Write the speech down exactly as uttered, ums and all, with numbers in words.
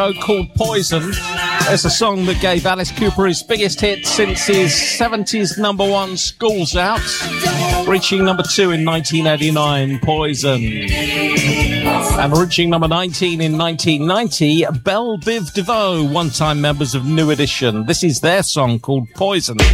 called Poison. It's a song that gave Alice Cooper his biggest hit since his seventies number one, School's Out, reaching number two in nineteen eighty-nine, Poison. And reaching number nineteen in nineteen ninety, Belle Biv DeVoe, one-time members of New Edition. This is their song called Poison.